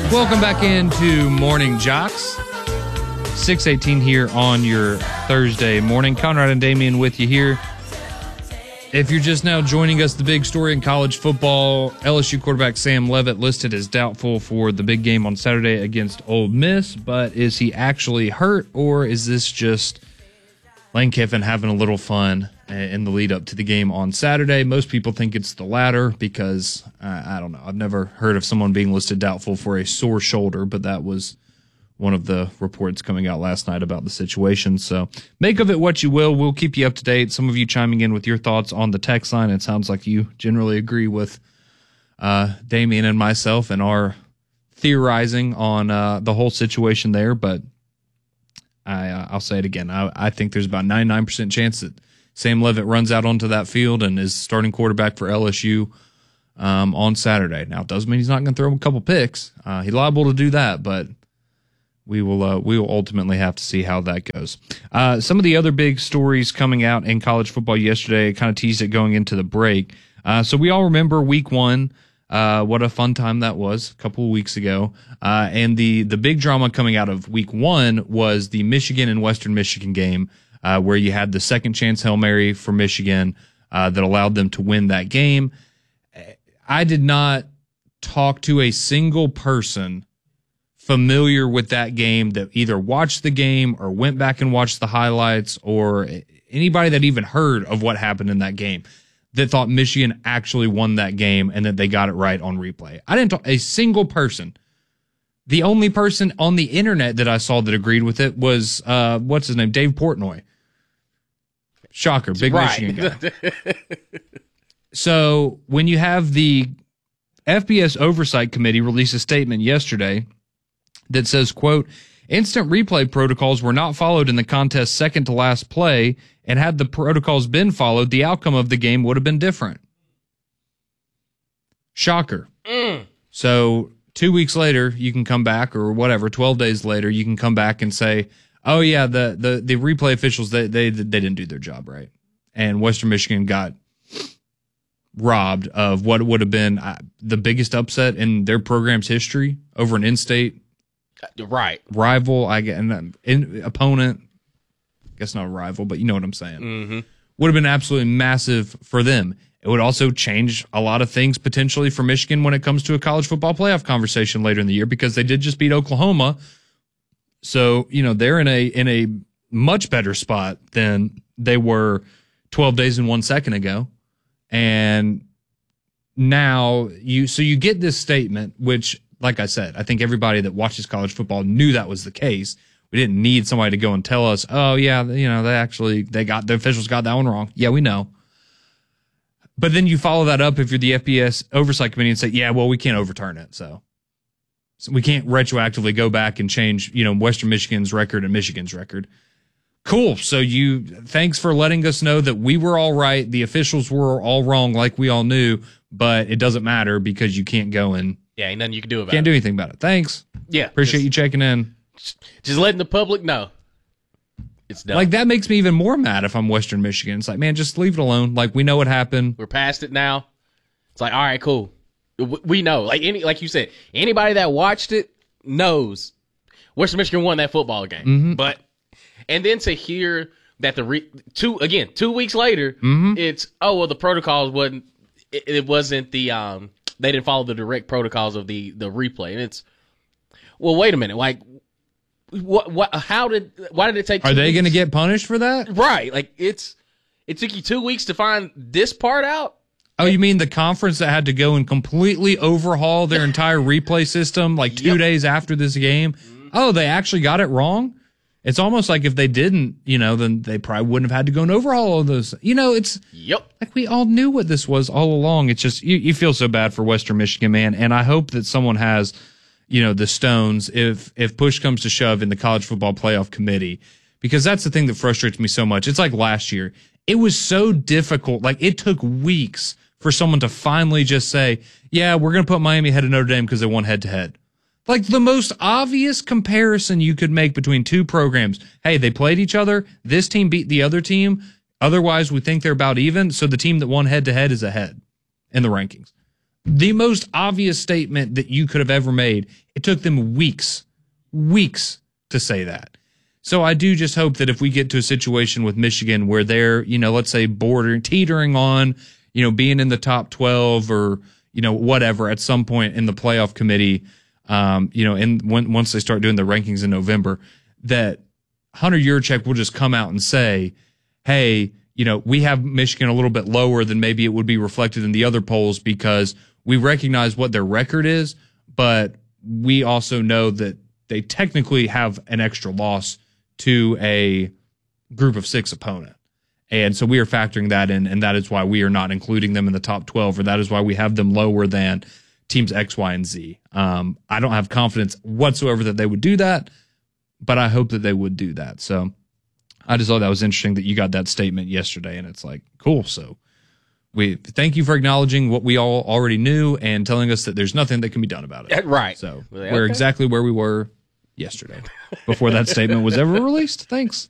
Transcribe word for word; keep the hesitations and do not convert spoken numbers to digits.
Welcome back into Morning Jocks. six eighteen here on your Thursday morning. Conrad and Damian with you here. If you're just now joining us, the big story in college football, L S U quarterback Sam Leavitt listed as doubtful for the big game on Saturday against Ole Miss, but is he actually hurt, or is this just Lane Kiffin having a little fun in the lead up to the game on Saturday? Most people think it's the latter because, uh, I don't know, I've never heard of someone being listed doubtful for a sore shoulder, but that was one of the reports coming out last night about the situation. So make of it what you will. We'll keep you up to date. Some of you chiming in with your thoughts on the text line. It sounds like you generally agree with uh, Damian and myself and our theorizing on uh, the whole situation there. But I, uh, I'll say it again. I, I think there's about ninety-nine percent chance that Sam Leavitt runs out onto that field and is starting quarterback for L S U um, on Saturday. Now, it doesn't mean he's not going to throw him a couple picks. Uh, he's liable to do that, but We will uh, we will ultimately have to see how that goes. Uh, some of the other big stories coming out in college football yesterday, kind of teased it going into the break. Uh, so we all remember week one, uh, what a fun time that was a couple of weeks ago. Uh, and the, the big drama coming out of week one was the Michigan and Western Michigan game, uh, where you had the second chance Hail Mary for Michigan uh, that allowed them to win that game. I did not talk to a single person familiar with that game that either watched the game or went back and watched the highlights, or anybody that even heard of what happened in that game that thought Michigan actually won that game and that they got it right on replay. I didn't talk a single person. The only person on the internet that I saw that agreed with it was, uh, what's his name? Dave Portnoy. Shocker. Big right. Michigan guy. So when you have the F B S Oversight Committee release a statement yesterday that says, quote, instant replay protocols were not followed in the contest's second to last play, and had the protocols been followed, the outcome of the game would have been different. Shocker. Mm. So two weeks later, you can come back, or whatever, twelve days later, you can come back and say, oh yeah, the the, the replay officials, they, they they didn't do their job right. And Western Michigan got robbed of what would have been uh, the biggest upset in their program's history over an in-state Right. rival, I get, and in, opponent, I guess not a rival, but you know what I'm saying. Mm-hmm. Would have been absolutely massive for them. It would also change a lot of things potentially for Michigan when it comes to a college football playoff conversation later in the year, because they did just beat Oklahoma. So, you know, they're in a in a much better spot than they were twelve days and one second ago. And now you, so you get this statement, which, like I said, I think everybody that watches college football knew that was the case. We didn't need somebody to go and tell us, oh, yeah, you know, they actually, they got, the officials got that one wrong. Yeah, we know. But then you follow that up if you're the F B S Oversight Committee and say, yeah, well, we can't overturn it. So, so we can't retroactively go back and change, you know, Western Michigan's record and Michigan's record. Cool. So you, thanks for letting us know that we were all right. The officials were all wrong, like we all knew, but it doesn't matter because you can't go and, yeah, ain't nothing you can do about Can't it. do anything about it. Thanks. Yeah. Appreciate just, you checking in. Just letting the public know. It's done. Like, that makes me even more mad if I'm Western Michigan. It's like, man, just leave it alone. Like, we know what happened. We're past it now. It's like, all right, cool. We know. Like any, like you said, anybody that watched it knows Western Michigan won that football game. Mm-hmm. But, and then to hear that the, re, two, again, two weeks later, mm-hmm. it's, oh, well, the protocols wasn't, it, it wasn't the, um, they didn't follow the direct protocols of the, the replay. And it's, well, wait a minute. Like, what, what, how did, why did it take two Are they going to weeks? get punished for that? Right. Like, it's, it took you two weeks to find this part out? Oh, you mean the conference that had to go and completely overhaul their entire replay system like two Yep. days after this game? Mm-hmm. Oh, they actually got it wrong? It's almost like if they didn't, you know, then they probably wouldn't have had to go and overhaul all those. You know, it's Yep. like we all knew what this was all along. It's just, you, you feel so bad for Western Michigan, man. And I hope that someone has, you know, the stones if, if push comes to shove in the college football playoff committee, because that's the thing that frustrates me so much. It's like last year. It was so difficult. Like, it took weeks for someone to finally just say, yeah, we're going to put Miami ahead of Notre Dame because they won head to head. Like, the most obvious comparison you could make between two programs. Hey, they played each other. This team beat the other team. Otherwise, we think they're about even. So the team that won head to head is ahead in the rankings. the most obvious statement that you could have ever made. It took them weeks, weeks to say that. So I do just hope that if we get to a situation with Michigan where they're, you know, let's say bordering, teetering on, you know, being in the top twelve or, you know, whatever at some point in the playoff committee, um, you know, and when, once they start doing the rankings in November, that Hunter Yurachek will just come out and say, hey, you know, we have Michigan a little bit lower than maybe it would be reflected in the other polls because we recognize what their record is, but we also know that they technically have an extra loss to a group of six opponent. And so we are factoring that in, and that is why we are not including them in the top twelve, or that is why we have them lower than teams X, Y, and Z. Um, I don't have confidence whatsoever that they would do that, but I hope that they would do that. So I just thought that was interesting that you got that statement yesterday, and it's like, cool. So we thank you for acknowledging what we all already knew and telling us that there's nothing that can be done about it. Right. So Well, we're okay. exactly where we were yesterday before that statement was ever released. Thanks.